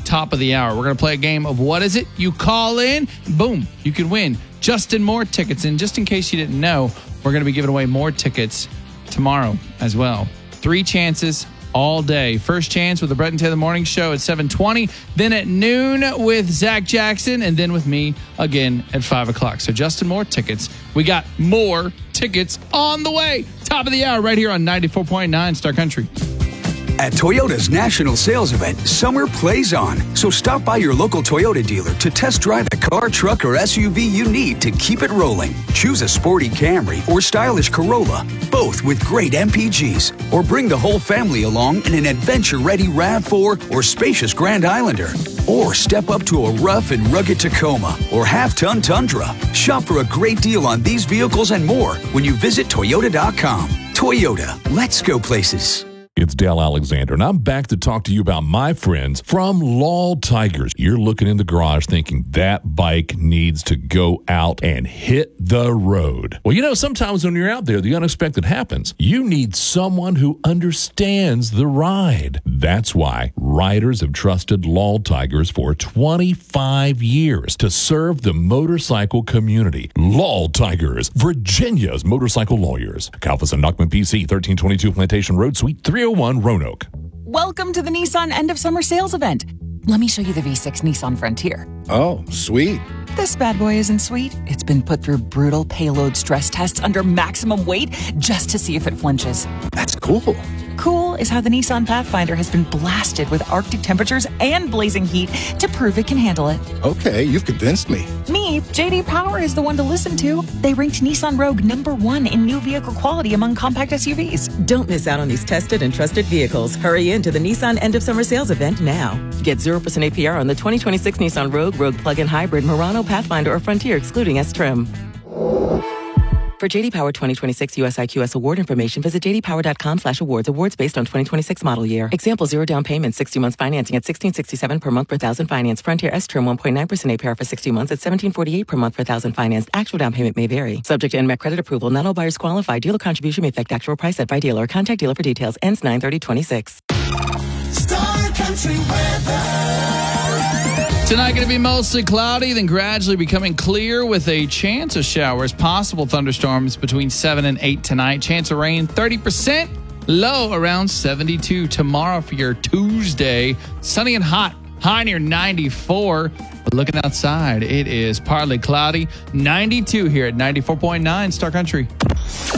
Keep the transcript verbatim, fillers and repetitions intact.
top of the hour. We're going to play a game of What Is It? You call in, boom, you can win Justin Moore tickets. And just in case you didn't know, we're going to be giving away more tickets tomorrow as well. Three chances all day. First chance with the Brett and Taylor Morning Show at seven twenty, then at noon with Zach Jackson, and then with me again at five o'clock. So Justin Moore tickets. We got more tickets on the way. Top of the hour right here on ninety-four point nine Star Country. At Toyota's national sales event, summer plays on. So stop by your local Toyota dealer to test drive the car, truck, or S U V you need to keep it rolling. Choose a sporty Camry or stylish Corolla, both with great M P Gs. Or bring the whole family along in an adventure-ready RAV four or spacious Grand Islander. Or step up to a rough and rugged Tacoma or half-ton Tundra. Shop for a great deal on these vehicles and more when you visit Toyota dot com. Toyota, let's go places. It's Dale Alexander, and I'm back to talk to you about my friends from Lal Tigers. You're looking in the garage thinking that bike needs to go out and hit the road. Well, you know, sometimes when you're out there, the unexpected happens. You need someone who understands the ride. That's why riders have trusted Lal Tigers for twenty-five years to serve the motorcycle community. Lal Tigers, Virginia's motorcycle lawyers. Kalfas and Nachman P C, thirteen twenty-two Plantation Road, Suite three oh one, Roanoke. Welcome to the Nissan end of summer sales event. Let me show you the V six Nissan Frontier. Oh, sweet. This bad boy isn't sweet. It's been put through brutal payload stress tests under maximum weight just to see if it flinches. That's cool. Cool is how the Nissan Pathfinder has been blasted with Arctic temperatures and blazing heat to prove it can handle it. Okay, you've convinced me. Me, J D Power is the one to listen to. They ranked Nissan Rogue number one in new vehicle quality among compact S U Vs. Don't miss out on these tested and trusted vehicles. Hurry into the Nissan end of summer sales event now. Get zero percent A P R on the twenty twenty-six Nissan Rogue, Rogue Plug-in Hybrid, Murano, Pathfinder, or Frontier, excluding S-Trim. For J D Power twenty twenty-six U S I Q S award information, visit j d power dot com slash awards. Awards based on twenty twenty-six model year. Example, zero down payment, sixty months financing at sixteen sixty-seven per month per thousand finance. Frontier S-Trim one point nine percent A P R for sixty months at seventeen forty-eight per month per thousand financed. Actual down payment may vary. Subject to N M A C credit approval. Not all buyers qualify. Dealer contribution may affect actual price set by dealer. Contact dealer for details. Ends nine thirty twenty-six. Star Country weather. Tonight going to be mostly cloudy, then gradually becoming clear with a chance of showers. Possible thunderstorms between seven and eight tonight. Chance of rain thirty percent. Low around seventy-two. Tomorrow for your Tuesday. Sunny and hot. High near ninety-four. But looking outside, it is partly cloudy. ninety-two here at ninety-four point nine Star Country.